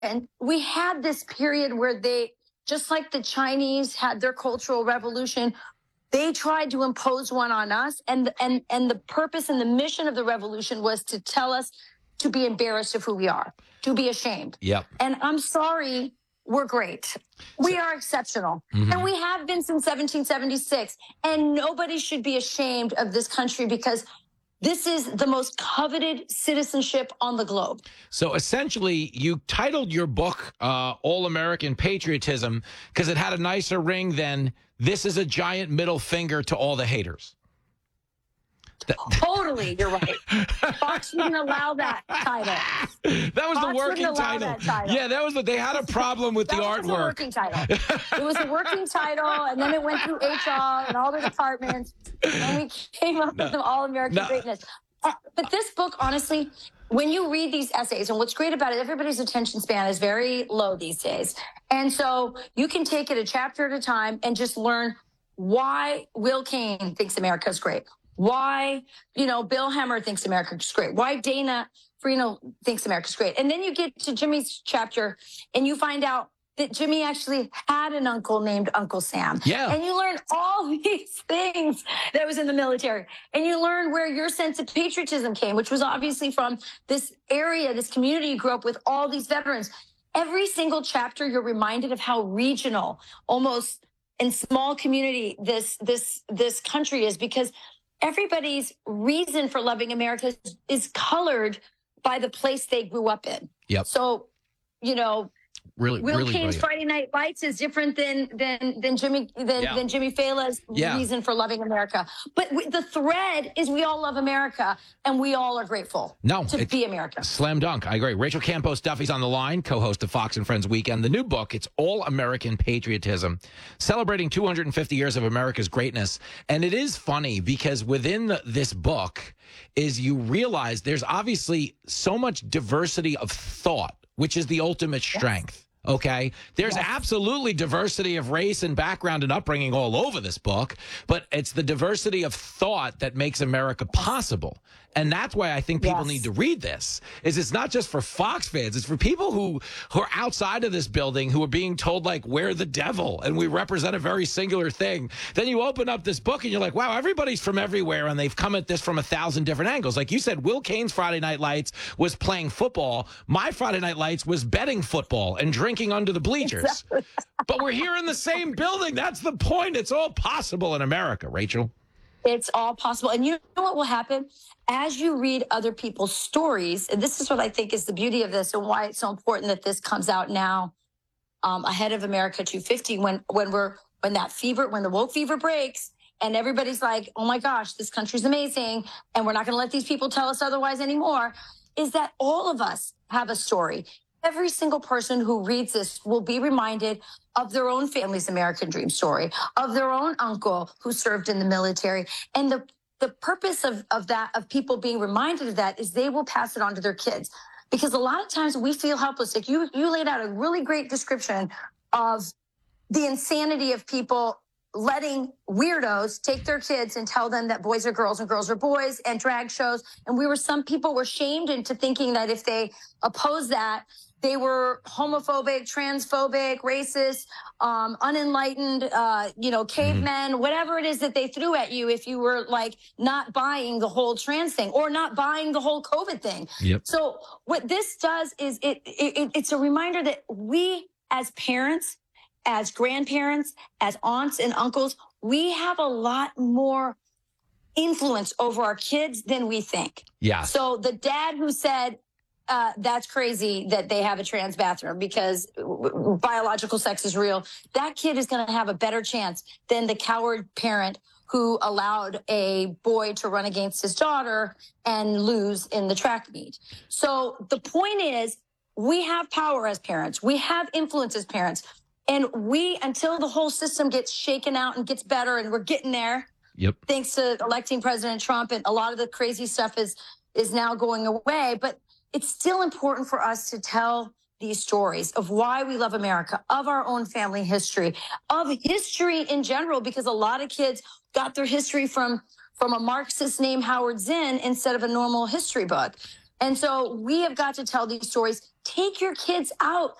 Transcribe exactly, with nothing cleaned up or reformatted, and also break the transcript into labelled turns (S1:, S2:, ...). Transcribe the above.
S1: we had this period where they, just like the Chinese had their cultural revolution, they tried to impose one on us. And, and, and the purpose and the mission of the revolution was to tell us to be embarrassed of who we are, to be ashamed.
S2: Yep.
S1: And I'm sorry, we're great. We are exceptional. Mm-hmm. And we have been since seventeen seventy-six. And nobody should be ashamed of this country because this is the most coveted citizenship on the globe.
S2: So essentially, you titled your book uh, All-American Patriotism because it had a nicer ring than "This is a giant middle finger to all the haters."
S1: That, totally, you're right. Fox wouldn't allow that title.
S2: That was
S1: Fox
S2: the working title.
S1: That title.
S2: Yeah, that was the, they had a problem with
S1: that
S2: the
S1: was
S2: artwork.
S1: That was a working title. It was a working title, and then it went through H R and all the departments, and we came up no, with an all-American no. greatness. But this book, honestly, when you read these essays, and what's great about it, everybody's attention span is very low these days. And so you can take it a chapter at a time and just learn why Will Cain thinks America's great. Why, you know, Bill Hemmer thinks America's great. Why Dana Farina thinks America's great. And then you get to Jimmy's chapter and you find out that Jimmy actually had an uncle named Uncle Sam.
S2: Yeah.
S1: And you learn all these things that was in the military. And you learn where your sense of patriotism came, which was obviously from this area, this community you grew up with, all these veterans. Every single chapter, you're reminded of how regional, almost in small community, this, this, this country is, because everybody's reason for loving America is colored by the place they grew up in.
S2: Yep.
S1: So, you know,
S2: really,
S1: Will
S2: really
S1: Cain's
S2: brilliant.
S1: Friday Night Lights is different than than than Jimmy than,
S2: yeah.
S1: than Jimmy Fallon's
S2: yeah.
S1: reason for loving America. But we, the thread is we all love America, and we all are grateful
S2: no,
S1: to be America.
S2: Slam dunk. I agree. Rachel Campos Duffy's on the line, co-host of Fox and Friends Weekend. The new book, it's All American Patriotism, celebrating two hundred fifty years of America's greatness. And it is funny because within the, this book is you realize there's obviously so much diversity of thought, which is the ultimate strength. Yes. Okay. There's yes. absolutely diversity of race and background and upbringing all over this book, but it's the diversity of thought that makes America possible. And that's why I think people yes. need to read this. Is it's not just for Fox fans. It's for people who, who are outside of this building who are being told, like, we're the devil and we represent a very singular thing. Then you open up this book and you're like, wow, everybody's from everywhere and they've come at this from a thousand different angles. Like you said, Will Cain's Friday Night Lights was playing football. My Friday Night Lights was betting football and drinking under the bleachers. Exactly. But we're here in the same building. That's the point. It's all possible in America, Rachel.
S1: It's all possible. And you know what will happen? As you read other people's stories, and this is what I think is the beauty of this and why it's so important that this comes out now um, ahead of America two fifty, when when we're when that fever, when the woke fever breaks and everybody's like, oh my gosh, this country's amazing and we're not going to let these people tell us otherwise anymore, is that all of us have a story. Every single person who reads this will be reminded of their own family's American dream story, of their own uncle who served in the military. And the, the purpose of, of that, of people being reminded of that, is they will pass it on to their kids. Because a lot of times we feel helpless. Like you, you laid out a really great description of the insanity of people letting weirdos take their kids and tell them that boys are girls and girls are boys, and drag shows. And we were, some people were shamed into thinking that if they oppose that, they were homophobic, transphobic, racist, um, unenlightened, uh, you know, cavemen, mm-hmm. whatever it is that they threw at you if you were like not buying the whole trans thing or not buying the whole COVID thing.
S2: Yep.
S1: So what this does is it, it it's a reminder that we as parents, as grandparents, as aunts and uncles, we have a lot more influence over our kids than we think.
S2: Yeah.
S1: So the dad who said, Uh, that's crazy that they have a trans bathroom because biological sex is real. That kid is going to have a better chance than the coward parent who allowed a boy to run against his daughter and lose in the track meet. So the point is, we have power as parents. We have influence as parents. And we, until the whole system gets shaken out and gets better, and we're getting there,
S2: yep.
S1: thanks to electing President Trump, and a lot of the crazy stuff is is now going away. But it's still important for us to tell these stories of why we love America, of our own family history, of history in general, because a lot of kids got their history from, from a Marxist named Howard Zinn instead of a normal history book. And so we have got to tell these stories. Take your kids out.